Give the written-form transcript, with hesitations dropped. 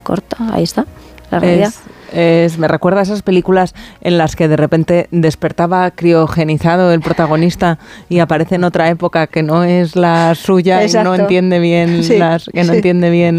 corta, ahí está, la realidad. Me recuerda a esas películas en las que de repente despertaba criogenizado el protagonista y aparece en otra época que no es la suya. Exacto. Y no entiende bien